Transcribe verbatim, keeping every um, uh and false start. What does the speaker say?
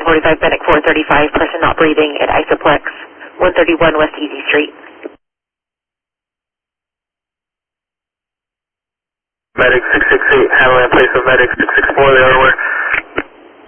forty-five, Bennick four thirty-five, person not breathing at Isoplex, one thirty-one West Easy Street. Medic six six eight, Havilland, place of Medic six six four, they are aware.